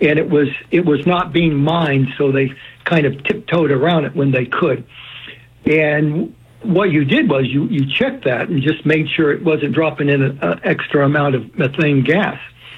and it was not being mined, so they kind of tiptoed around it when they could. And what you did was you checked that and just made sure it wasn't dropping in an extra amount of methane gas.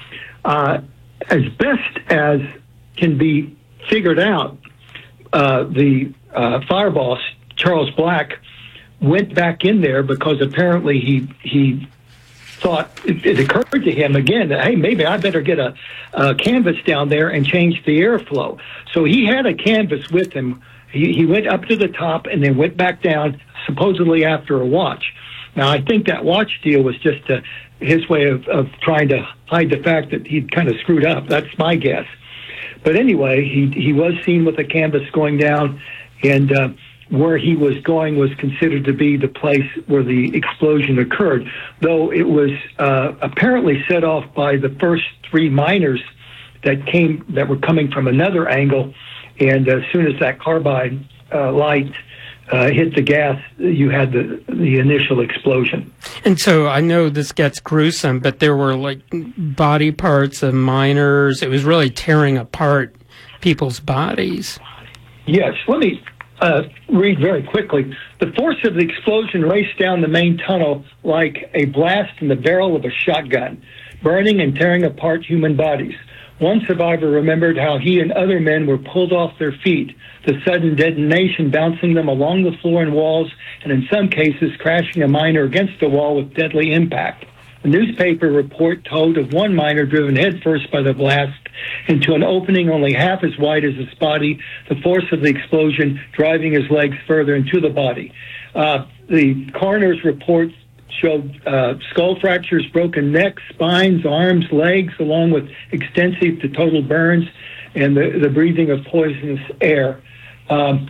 As best as can be figured out, the fire boss, Charles Black, went back in there because apparently he thought it occurred to him again that, hey, maybe I better get a canvas down there and change the airflow. So he had a canvas with him. He went up to the top and then went back down, supposedly after a watch. Now, I think that watch deal was just his way of trying to hide the fact that he'd kind of screwed up. That's my guess. But anyway, he was seen with a canvas going down, and where he was going was considered to be the place where the explosion occurred, though it was apparently set off by the first three miners that were coming from another angle. And as soon as that carbide light hit the gas, you had the initial explosion. And so I know this gets gruesome, but there were like body parts of miners. It was really tearing apart people's bodies. Yes, let me read very quickly. The force of the explosion raced down the main tunnel like a blast in the barrel of a shotgun, burning and tearing apart human bodies. One survivor remembered how he and other men were pulled off their feet, the sudden detonation bouncing them along the floor and walls, and in some cases crashing a miner against the wall with deadly impact. A newspaper report told of one miner driven headfirst by the blast into an opening only half as wide as his body, the force of the explosion driving his legs further into the body. The coroner's report showed skull fractures, broken necks, spines, arms, legs, along with extensive to total burns and the breathing of poisonous air. And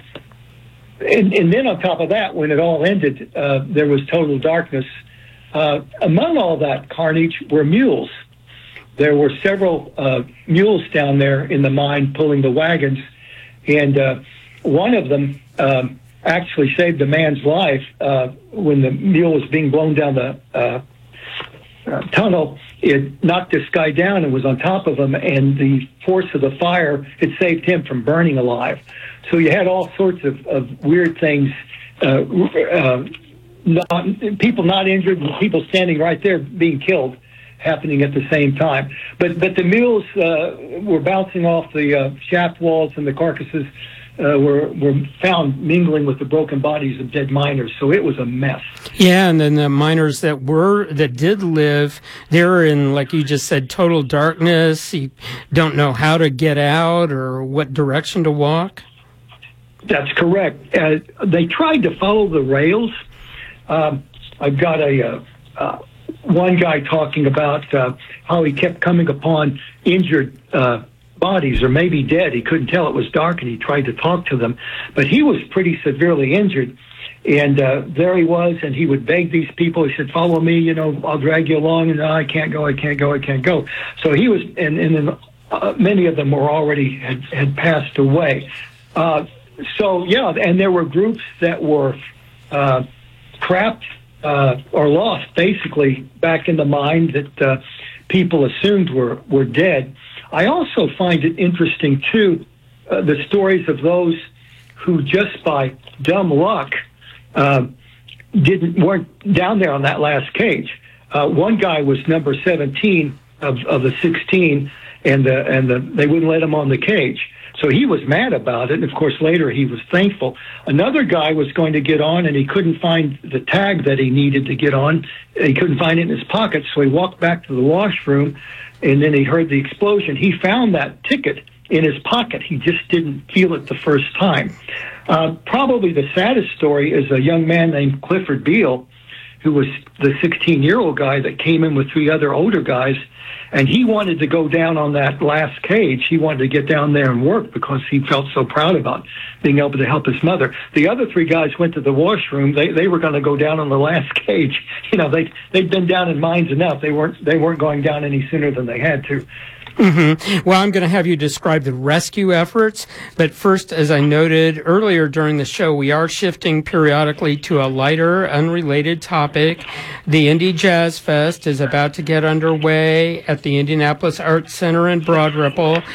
then on top of that, when it all ended, there was total darkness. Among all that carnage were mules. There were several mules down there in the mine pulling the wagons, and one of them actually saved a man's life when the mule was being blown down the tunnel. It knocked this guy down and was on top of him, and the force of the fire, it saved him from burning alive. So you had all sorts of weird things, people not injured and people standing right there being killed happening at the same time. But the mules were bouncing off the shaft walls, and the carcasses were found mingling with the broken bodies of dead miners. So it was a mess. Yeah, and then the miners that did live, they were in, like you just said, total darkness. You don't know how to get out or what direction to walk. That's correct. They tried to follow the rails. I've got one guy talking about how he kept coming upon injured bodies, or maybe dead. He couldn't tell. It was dark, and he tried to talk to them. But he was pretty severely injured. And there he was, and he would beg these people. He said, follow me, I'll drag you along. And I can't go. So he was, and then many of them were already had passed away. So, yeah, and there were groups that were trapped or lost, basically, back in the mine that people assumed were dead. I also find it interesting, too, the stories of those who just by dumb luck weren't down there on that last cage. One guy was number 17 of the 16, and they wouldn't let him on the cage. So he was mad about it, and of course later he was thankful. Another guy was going to get on, and he couldn't find the tag that he needed to get on. He couldn't find it in his pocket, so he walked back to the washroom, and then he heard the explosion. He found that ticket in his pocket. He just didn't feel it the first time. Probably the saddest story is a young man named Clifford Beale, who was the 16-year-old guy that came in with three other older guys, and he wanted to go down on that last cage. He wanted to get down there and work because he felt so proud about being able to help his mother. The other three guys went to the washroom. They were going to go down on the last cage. They'd been down in mines enough. They weren't going down any sooner than they had to. Mm-hmm. Well, I'm going to have you describe the rescue efforts, but first, as I noted earlier during the show, we are shifting periodically to a lighter, unrelated topic. The Indy Jazz Fest is about to get underway at the Indianapolis Arts Center in Broad Ripple.